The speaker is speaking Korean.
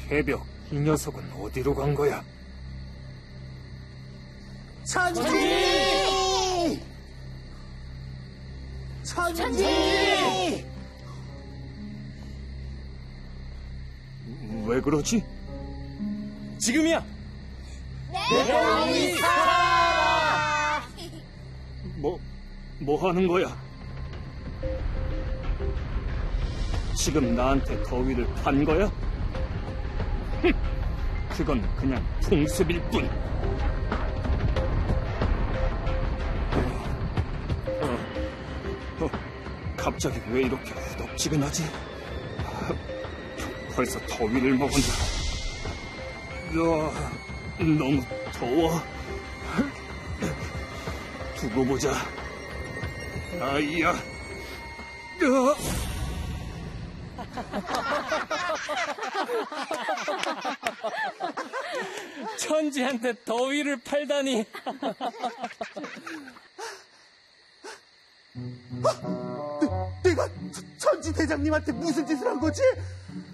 새벽, 이 녀석은 어디로 간 거야? 천지! 천지! 왜 그러지? 지금이야! 내놈이 살아! 뭐 하는 거야? 지금 나한테 더위를 판 거야? 흠, 그건 그냥 풍습일 뿐. 갑자기 왜 이렇게 후덥지근하지? 벌써 더위를 먹었나? 너무 더워. 두고 보자. 아이야. 천지한테 더위를 팔다니. 내가 천지 대장님한테 무슨 짓을 한 거지?